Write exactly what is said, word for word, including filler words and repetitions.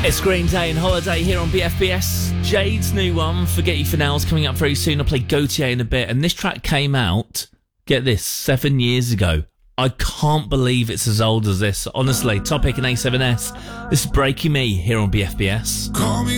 It's Green Day and Holiday here on B F B S. Jade's new one, Forget You For Now, is coming up very soon. I'll play Gautier in a bit. And this track came out, get this, seven years ago. I can't believe it's as old as this. Honestly, Topic and A seven S. This is Breaking Me here on B F B S. Call me